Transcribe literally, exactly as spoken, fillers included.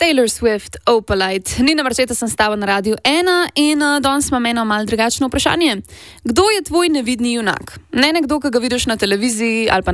Taylor Swift, Opalite. Nina Marceta sem stava na Radiu ena in uh, danes imam eno malo drugačno vprašanje. Kdo je tvoj nevidni junak? Ne nekdo, ki ga vidiš na televiziji ali pa